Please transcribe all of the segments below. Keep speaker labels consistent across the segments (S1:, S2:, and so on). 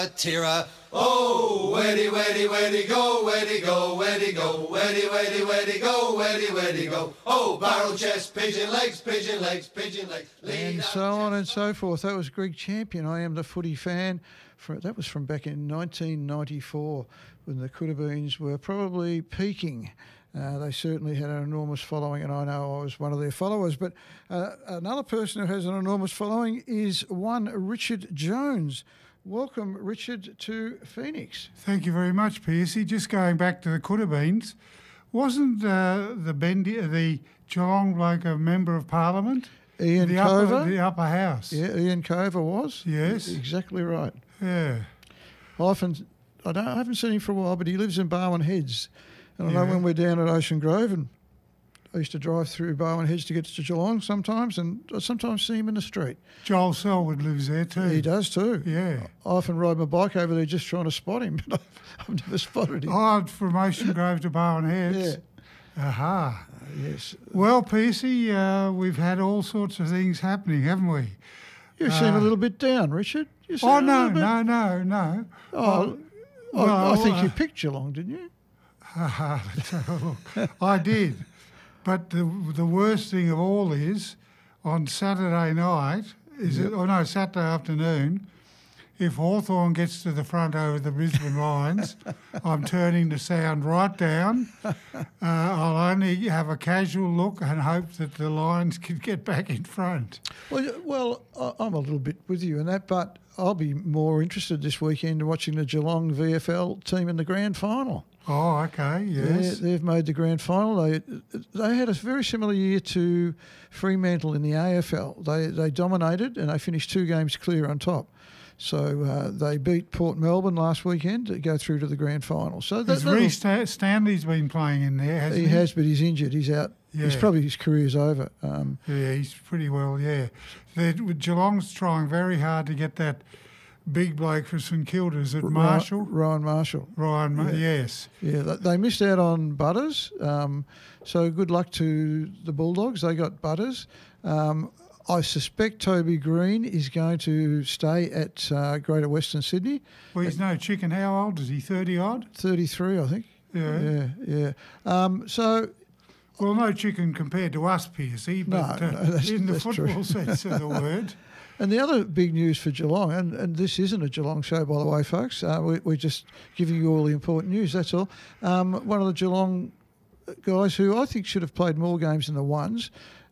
S1: Tira, oh, where'd he go, where'd he go, where'd he go, where'd he go, where'd he go, oh, barrel chest, pigeon legs, pigeon legs, pigeon legs.
S2: And so on and so forth. That was Greg Champion. I am the footy fan. That was from back in 1994 when the Coodabbeens were probably peaking. They certainly had an enormous following, and I know I was one of their followers. But another person who has an enormous following is one Richard Jones. Welcome, Richard, to Phoenix.
S3: Thank you very much, Piercy. Just going back to the Coodabbeens, wasn't the Geelong bloke a member of Parliament?
S2: Ian Cover?
S3: The upper house.
S2: Yeah, Ian Cover was.
S3: Yes.
S2: Exactly right.
S3: Yeah.
S2: I haven't seen him for a while, but he lives in Barwon Heads. And I know when we're down at Ocean Grove, and I used to drive through Barwon Heads to get to Geelong sometimes, and I sometimes see him in the street.
S3: Joel Selwood lives there too.
S2: He does too.
S3: Yeah.
S2: I often ride my bike over there just trying to spot him, but I've never spotted him.
S3: Oh, from Ocean Grove to Barwon Heads.
S2: Yeah.
S3: Aha.
S2: Yes.
S3: Well, Piercy, we've had all sorts of things happening, haven't we?
S2: You seem a little bit down, Richard. You seem
S3: No.
S2: Oh, I think you picked Geelong, didn't you?
S3: Let's have a look. I did. But the worst thing of all is, on Saturday night, Saturday afternoon, if Hawthorn gets to the front over the Brisbane Lions, I'm turning the sound right down. I'll only have a casual look and hope that the Lions can get back in front.
S2: Well, I'm a little bit with you in that, but I'll be more interested this weekend in watching the Geelong VFL team in the grand final.
S3: Oh, okay, yes.
S2: They've made the grand final. They had a very similar year to Fremantle in the AFL. They dominated and they finished 2 games clear on top. So they beat Port Melbourne last weekend to go through to the grand final. So
S3: Rhys Stanley's been playing in there, hasn't he?
S2: He has, but he's injured. He's out. Yeah. His career's over.
S3: Yeah, he's pretty well, yeah. Geelong's trying very hard to get that big bloke for St Kilda's at Marshall.
S2: Ryan Marshall.
S3: Yes.
S2: Yeah, they missed out on Butters. So good luck to the Bulldogs. They got Butters. I suspect Toby Green is going to stay at Greater Western Sydney.
S3: Well, he's no chicken. How old is he? 30-odd?
S2: 33, I think.
S3: Yeah. Well, no chicken compared to us, Piercy, but in the football sense of the word.
S2: And the other big news for Geelong, and this isn't a Geelong show, by the way, folks. We're just giving you all the important news, that's all. One of the Geelong guys who I think should have played more games than the ones,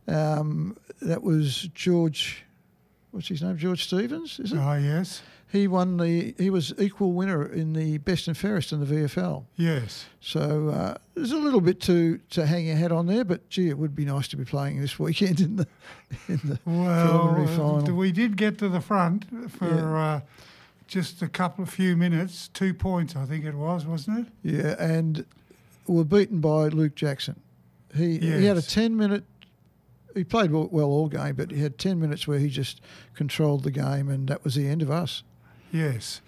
S2: that was George, what's his name, George Stevens, is it?
S3: Oh, yes.
S2: He was equal winner in the best and fairest in the VFL.
S3: Yes.
S2: So there's a little bit to hang your hat on there, but gee, it would be nice to be playing this weekend in the preliminary final.
S3: We did get to the front for just a few minutes, 2 points, I think it was, wasn't it?
S2: Yeah, and were beaten by Luke Jackson. He had a 10-minute. He played well all game, but he had 10 minutes where he just controlled the game, and that was the end of us.
S3: Yes.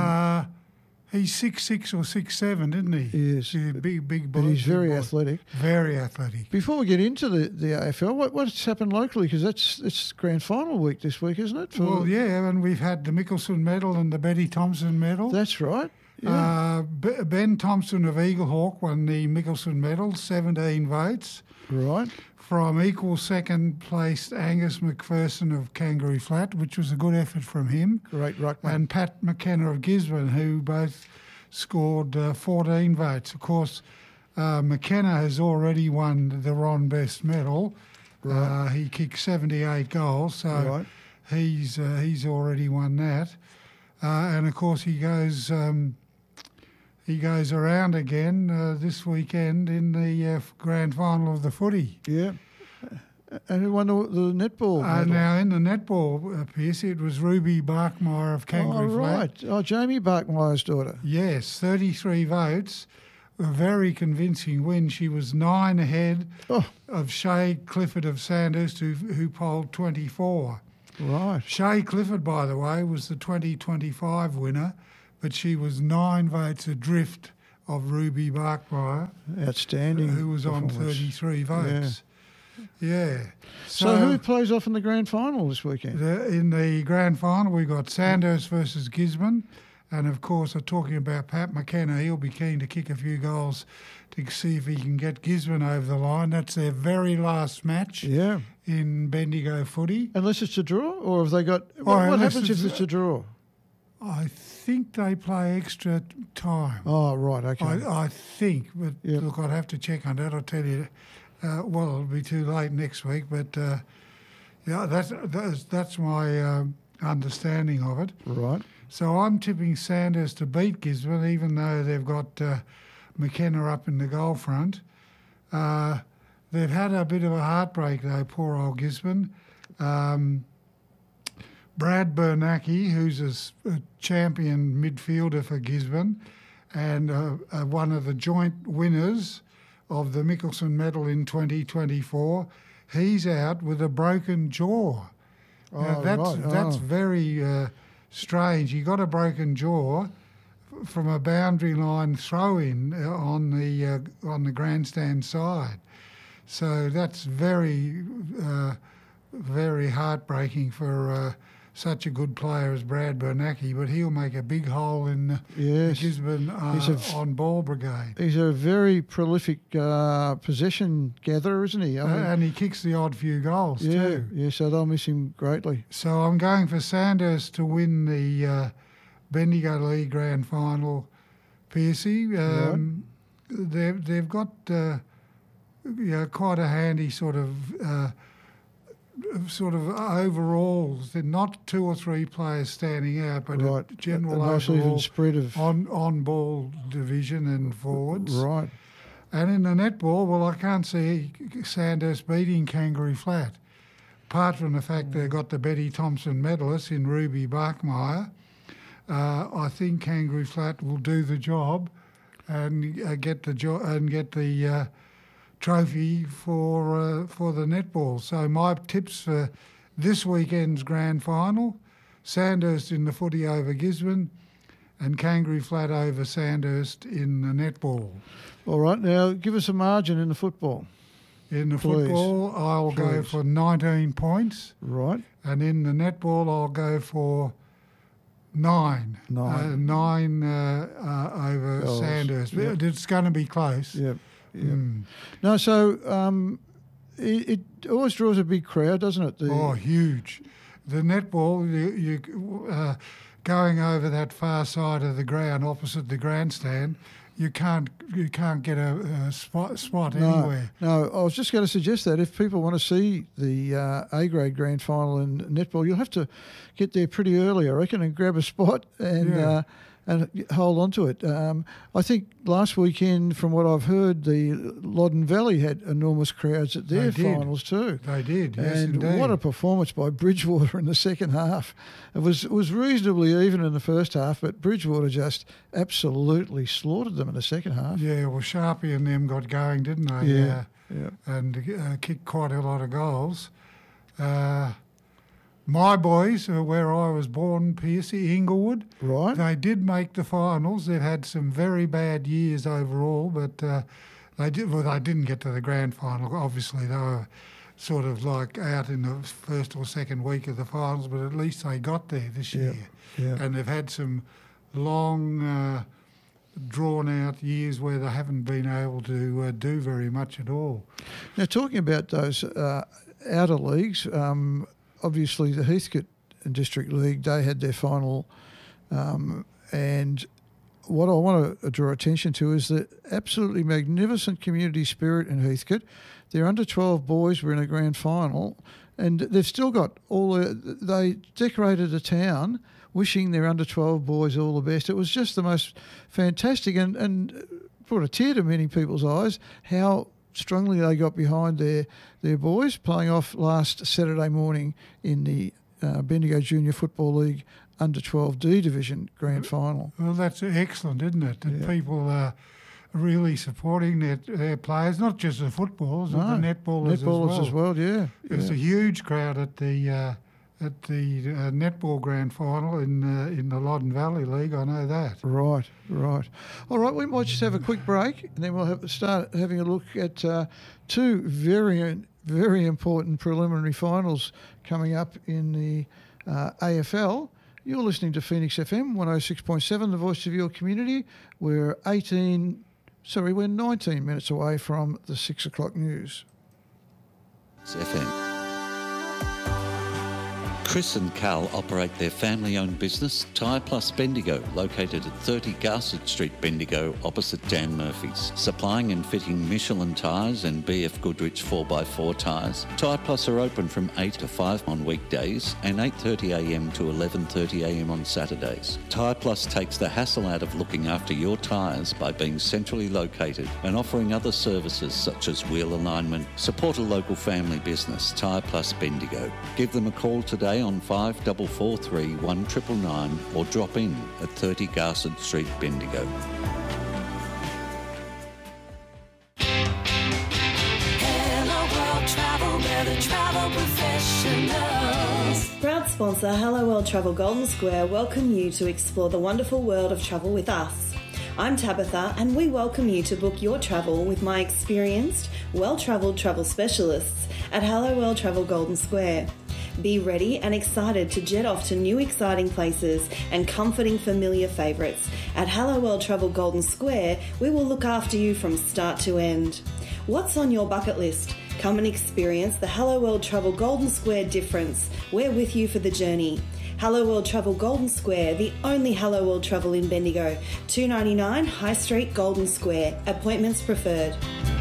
S3: He's 6'6" or 6'7", isn't he?
S2: Yes.
S3: He's a big boy.
S2: But he's very athletic.
S3: Very athletic.
S2: Before we get into the AFL, what's happened locally? Because it's grand final week this week, isn't it?
S3: And we've had the Mickelson Medal and the Betty Thompson Medal.
S2: That's right. Yeah.
S3: Ben Thompson of Eaglehawk won the Mickelson Medal, 17 votes.
S2: Right.
S3: From equal second placed Angus McPherson of Kangaroo Flat, which was a good effort from him.
S2: Great ruckman.
S3: And Pat McKenna of Gisborne, who both scored 14 votes. Of course, McKenna has already won the Ron Best medal. Right. He kicked 78 goals, so he's already won that. And of course, he goes around again this weekend in the grand final of the footy.
S2: Yeah. And who won the netball?
S3: Now, in the netball, Piercy, it was Ruby Barkmeyer of Kangaroo Flat.
S2: Oh, Jamie Barkmeyer's daughter.
S3: Yes, 33 votes. A very convincing win. She was 9 ahead of Shay Clifford of Sandhurst, who polled 24.
S2: Right.
S3: Shay Clifford, by the way, was the 2025 winner, but she was 9 votes adrift of Ruby Barkmeyer.
S2: Outstanding.
S3: Who was on 33 votes. Yeah.
S2: So who plays off in the grand final this weekend?
S3: In the grand final, we've got Sandhurst versus Gisborne And, of course, talking about Pat McKenna, he'll be keen to kick a few goals to see if he can get Gisborne over the line. That's their very last match in Bendigo footy.
S2: Unless it's a draw, or have they got... what happens if it's a draw?
S3: I think they play extra time.
S2: Oh, right, okay.
S3: I think, but look, I'd have to check on that. I'll tell you, it'll be too late next week, but that's my understanding of it.
S2: Right.
S3: So I'm tipping Sandhurst to beat Gisborne, even though they've got McKenna up in the goal front. They've had a bit of a heartbreak, though, poor old Gisborne. Brad Bernacki, who's a champion midfielder for Gisborne and one of the joint winners of the Mickelson Medal in 2024, he's out with a broken jaw. Now, that's very strange. He got a broken jaw from a boundary line throw-in on the grandstand side. So that's very, very heartbreaking for such a good player as Brad Bernacki, but he'll make a big hole in the Gisborne on-ball brigade.
S2: He's a very prolific possession gatherer, isn't he?
S3: And he kicks the odd few goals too.
S2: Yeah, so they'll miss him greatly.
S3: So I'm going for Sandhurst to win the Bendigo League Grand Final, Piercy. They've got quite a handy sort of overalls. They're not two or three players standing out, but a general overall
S2: spread of
S3: on-ball division and forwards.
S2: Right.
S3: And in the netball, well, I can't see Sandhurst beating Kangaroo Flat. Apart from the fact they've got the Betty Thompson medalist in Ruby Barkmeyer, I think Kangaroo Flat will do the job and get the trophy for the netball. So my tips for this weekend's grand final: Sandhurst in the footy over Gisborne, and Kangaroo Flat over Sandhurst in the netball.
S2: All right, now give us a margin in the football.
S3: In the football, I'll go for 19 points.
S2: Right.
S3: And in the netball, I'll go for 9. 9 over Sandhurst.
S2: Yep.
S3: It's going to be close.
S2: Yep. No, so it always draws a big crowd, doesn't it?
S3: Huge. The netball, you going over that far side of the ground opposite the grandstand, you can't get a spot anywhere.
S2: No, I was just going to suggest that if people want to see the A-grade grand final in netball, you'll have to get there pretty early, I reckon, and grab a spot and hold on to it. I think last weekend, from what I've heard, the Loddon Valley had enormous crowds at their finals too.
S3: They did, yes,
S2: and
S3: indeed.
S2: What a performance by Bridgewater in the second half. It was reasonably even in the first half, but Bridgewater just absolutely slaughtered them in the second half.
S3: Yeah, well, Sharpie and them got going, didn't they?
S2: Yeah.
S3: And kicked quite a lot of goals. My boys, where I was born, Piercy, Inglewood,
S2: right?
S3: They did make the finals. They've had some very bad years overall, but they didn't get to the grand final. Obviously, they were sort of like out in the first or second week of the finals, but at least they got there this year.
S2: Yeah.
S3: And they've had some long, drawn-out years where they haven't been able to do very much at all.
S2: Now, talking about those outer leagues, obviously, the Heathcote District League, they had their final, and what I want to draw attention to is the absolutely magnificent community spirit in Heathcote. Their under-12 boys were in a grand final, and they've still got they decorated the town wishing their under-12 boys all the best. It was just the most fantastic and brought a tear to many people's eyes how strongly they got behind their boys playing off last Saturday morning in the Bendigo Junior Football League Under-12 D Division Grand Final.
S3: Well, that's excellent, isn't it? That people are really supporting their players, not just the footballers, but the netballers
S2: as well. Yeah.
S3: There's a huge crowd at the netball grand final in the Loddon Valley League. I know that.
S2: Right. All right, we might just have a quick break, and then we'll start having a look at two very, very important preliminary finals coming up in the AFL. You're listening to Phoenix FM 106.7, the voice of your community. We're 19 minutes away from the 6 o'clock news.
S4: FM. Chris and Carl operate their family-owned business, Tyre Plus Bendigo, located at 30 Garsett Street, Bendigo, opposite Dan Murphy's. Supplying and fitting Michelin tyres and BF Goodrich 4x4 tyres. Tyre Plus are open from 8 to 5 on weekdays and 8:30am to 11:30am on Saturdays. Tyre Plus takes the hassle out of looking after your tyres by being centrally located and offering other services such as wheel alignment. Support a local family business, Tyre Plus Bendigo. Give them a call today on 5443 1999 or drop in at 30 Garsett Street, Bendigo.
S5: Hello World Travel, we're the travel professionals.
S6: Proud sponsor Hello World Travel Golden Square welcome you to explore the wonderful world of travel with us. I'm Tabitha and we welcome you to book your travel with my experienced, well-travelled travel specialists at Hello World Travel Golden Square. Be ready and excited to jet off to new exciting places and comforting familiar favourites. At Hello World Travel Golden Square, we will look after you from start to end. What's on your bucket list? Come and experience the Hello World Travel Golden Square difference. We're with you for the journey. Hello World Travel Golden Square, the only Hello World Travel in Bendigo. $2.99 High Street, Golden Square. Appointments preferred.